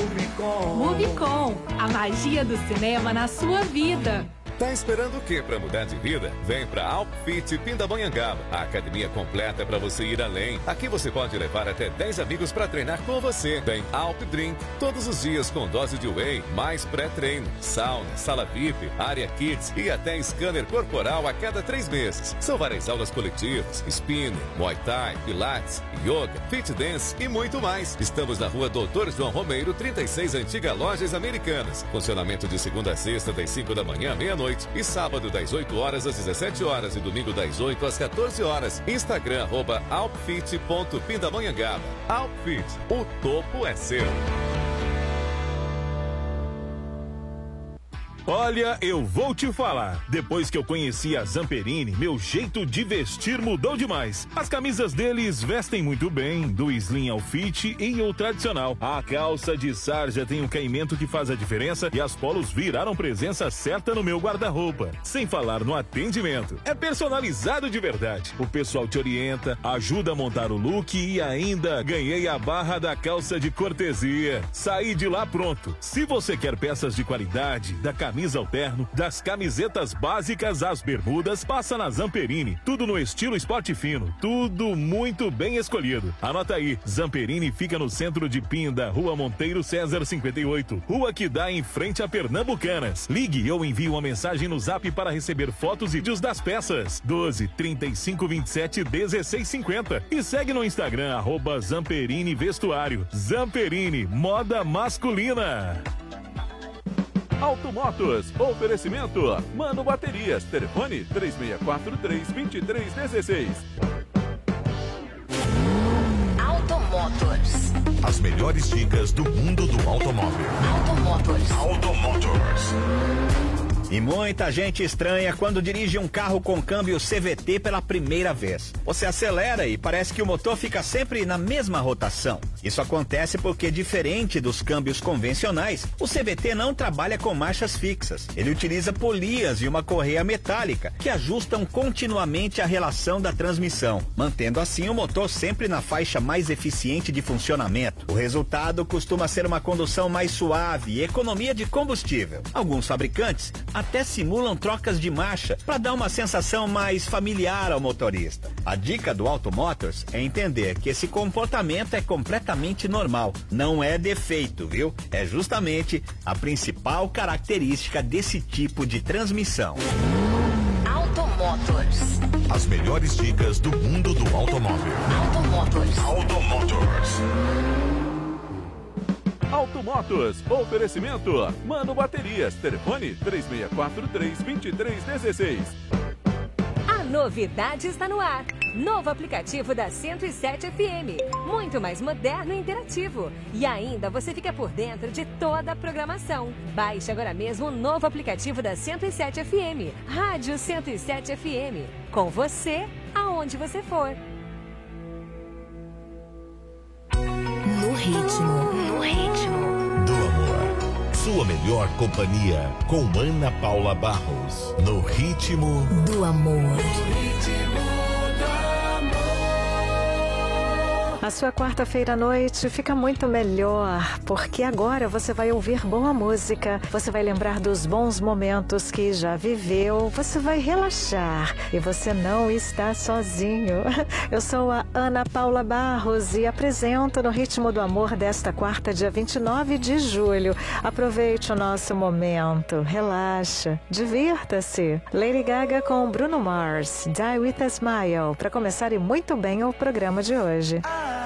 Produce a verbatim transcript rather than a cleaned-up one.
Movicon. Movicon, a magia do cinema na sua vida. Tá esperando o que para mudar de vida? Vem pra Alpfit Pindamonhangaba, a academia completa para você ir além. Aqui você pode levar até dez amigos para treinar com você. Tem Alp Drink todos os dias com dose de whey, mais pré-treino, sauna, sala V I P, área kids e até scanner corporal a cada três meses. São várias aulas coletivas, spinning, muay thai, pilates, yoga, fit dance e muito mais. Estamos na rua Doutor João Romeiro, trinta e seis, Antiga Lojas Americanas. Funcionamento de segunda a sexta, das cinco da manhã à meia-noite. E sábado das oito horas às dezessete horas e domingo das oito às quatorze horas. Instagram, arroba alpfit ponto pindamonhangaba. Alpfit, o topo é seu. Olha, eu vou te falar. Depois que eu conheci a Zamperini, meu jeito de vestir mudou demais. As camisas deles vestem muito bem, do slim ao fit e o tradicional. A calça de sarja tem um caimento que faz a diferença e as polos viraram presença certa no meu guarda-roupa. Sem falar no atendimento. É personalizado de verdade. O pessoal te orienta, ajuda a montar o look e ainda ganhei a barra da calça de cortesia. Saí de lá pronto. Se você quer peças de qualidade, da camisa camisa alterno, das camisetas básicas às bermudas, passa na Zamperini. Tudo no estilo esporte fino, tudo muito bem escolhido. Anota aí, Zamperini fica no centro de Pinda, Rua Monteiro César cinquenta e oito, rua que dá em frente a Pernambucanas. Ligue ou envie uma mensagem no Zap para receber fotos e vídeos das peças. doze, trinta e cinco, vinte e sete, dezesseis, cinquenta. E segue no Instagram, arroba Zamperini Vestuário. Zamperini, moda masculina. Automotos, oferecimento Mano Baterias, telefone três seis quatro três, dois três um seis. Automotors. As melhores dicas do mundo do automóvel. Automotors. Automotors. E muita gente estranha quando dirige um carro com câmbio C V T pela primeira vez. Você acelera e parece que o motor fica sempre na mesma rotação. Isso acontece porque, diferente dos câmbios convencionais, o C V T não trabalha com marchas fixas. Ele utiliza polias e uma correia metálica que ajustam continuamente a relação da transmissão, mantendo assim o motor sempre na faixa mais eficiente de funcionamento. O resultado costuma ser uma condução mais suave e economia de combustível. Alguns fabricantes até simulam trocas de marcha para dar uma sensação mais familiar ao motorista. A dica do Automotors é entender que esse comportamento é completamente normal, não é defeito, viu? É justamente a principal característica desse tipo de transmissão. Automotors. As melhores dicas do mundo do automóvel. Automotors. Automotors. Automotos, oferecimento Mano Baterias, telefone três seis quatro três, dois três um seis. A novidade está no ar. Novo aplicativo da cento e sete F M. Muito mais moderno e interativo. E ainda você fica por dentro de toda a programação. Baixe agora mesmo o novo aplicativo da cento e sete F M. Rádio cento e sete F M. Com você, aonde você for. No ritmo. No ritmo. Do amor. Sua melhor companhia com Ana Paula Barros. No ritmo do amor. A sua quarta-feira à noite fica muito melhor, porque agora você vai ouvir boa música, você vai lembrar dos bons momentos que já viveu, você vai relaxar e você não está sozinho. Eu sou a Ana Paula Barros e apresento No Ritmo do Amor desta quarta, dia vinte e nove de julho. Aproveite o nosso momento, relaxa, divirta-se. Lady Gaga com Bruno Mars, Die With A Smile, para começar e muito bem o programa de hoje.